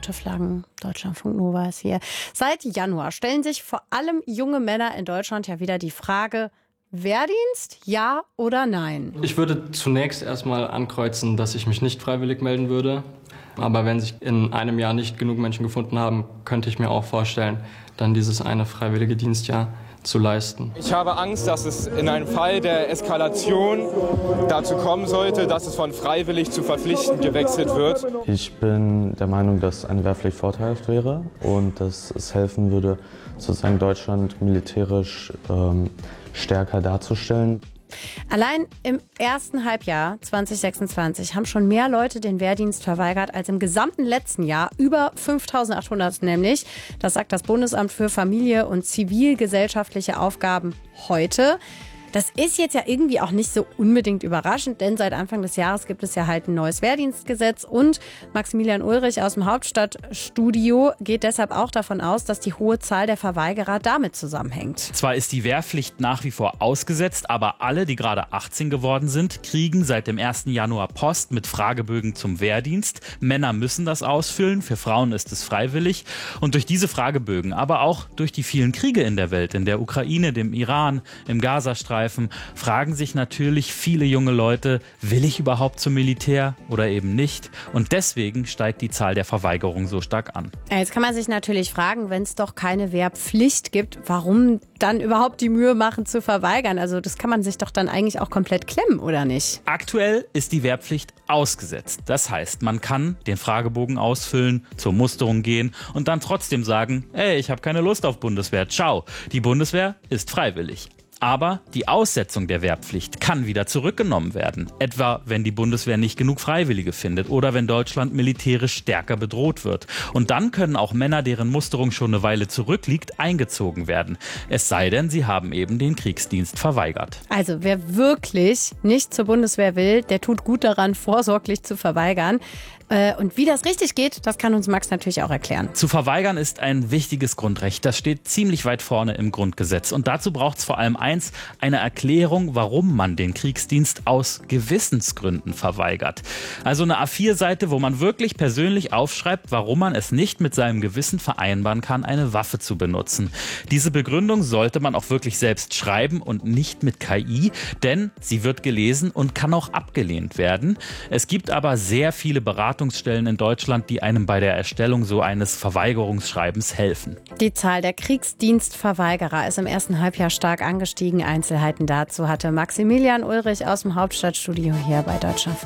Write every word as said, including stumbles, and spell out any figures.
Rote Flaggen, Deutschlandfunk Nova ist hier. Seit Januar stellen sich vor allem junge Männer in Deutschland ja wieder die Frage, Wehrdienst, ja oder nein? Ich würde zunächst erstmal ankreuzen, dass ich mich nicht freiwillig melden würde. Aber wenn sich in einem Jahr nicht genug Menschen gefunden haben, könnte ich mir auch vorstellen, dann dieses eine freiwillige Dienstjahr zu leisten. Ich habe Angst, dass es in einem Fall der Eskalation dazu kommen sollte, dass es von freiwillig zu verpflichtend gewechselt wird. Ich bin der Meinung, dass eine Wehrpflicht vorteilhaft wäre und dass es helfen würde, sozusagen Deutschland militärisch ähm, stärker darzustellen. Allein im ersten Halbjahr zwanzig sechsundzwanzig haben schon mehr Leute den Wehrdienst verweigert als im gesamten letzten Jahr. Über fünftausendachthundert nämlich. Das sagt das Bundesamt für Familie und zivilgesellschaftliche Aufgaben heute. Das ist jetzt ja irgendwie auch nicht so unbedingt überraschend, denn seit Anfang des Jahres gibt es ja halt ein neues Wehrdienstgesetz und Maximilian Ulrich aus dem Hauptstadtstudio geht deshalb auch davon aus, dass die hohe Zahl der Verweigerer damit zusammenhängt. Zwar ist die Wehrpflicht nach wie vor ausgesetzt, aber alle, die gerade achtzehn geworden sind, kriegen seit dem ersten Januar Post mit Fragebögen zum Wehrdienst. Männer müssen das ausfüllen, für Frauen ist es freiwillig. Und durch diese Fragebögen, aber auch durch die vielen Kriege in der Welt, in der Ukraine, dem Iran, im Gazastreifen, fragen sich natürlich viele junge Leute, will ich überhaupt zum Militär oder eben nicht? Und deswegen steigt die Zahl der Verweigerungen so stark an. Jetzt kann man sich natürlich fragen, wenn es doch keine Wehrpflicht gibt, warum dann überhaupt die Mühe machen zu verweigern? Also das kann man sich doch dann eigentlich auch komplett klemmen, oder nicht? Aktuell ist die Wehrpflicht ausgesetzt. Das heißt, man kann den Fragebogen ausfüllen, zur Musterung gehen und dann trotzdem sagen, ey, ich habe keine Lust auf Bundeswehr, ciao. Die Bundeswehr ist freiwillig. Aber die Aussetzung der Wehrpflicht kann wieder zurückgenommen werden. Etwa, wenn die Bundeswehr nicht genug Freiwillige findet oder wenn Deutschland militärisch stärker bedroht wird. Und dann können auch Männer, deren Musterung schon eine Weile zurückliegt, eingezogen werden. Es sei denn, sie haben eben den Kriegsdienst verweigert. Also wer wirklich nicht zur Bundeswehr will, der tut gut daran, vorsorglich zu verweigern. Und wie das richtig geht, das kann uns Max natürlich auch erklären. Zu verweigern ist ein wichtiges Grundrecht. Das steht ziemlich weit vorne im Grundgesetz. Und dazu braucht es vor allem eins, eine Erklärung, warum man den Kriegsdienst aus Gewissensgründen verweigert. Also eine A vier Seite, wo man wirklich persönlich aufschreibt, warum man es nicht mit seinem Gewissen vereinbaren kann, eine Waffe zu benutzen. Diese Begründung sollte man auch wirklich selbst schreiben und nicht mit K I, denn sie wird gelesen und kann auch abgelehnt werden. Es gibt aber sehr viele Beratungen Stellen in Deutschland, die einem bei der Erstellung so eines Verweigerungsschreibens helfen. Die Zahl der Kriegsdienstverweigerer ist im ersten Halbjahr stark angestiegen. Einzelheiten dazu hatte Maximilian Ulrich aus dem Hauptstadtstudio hier bei Deutschlandfunk.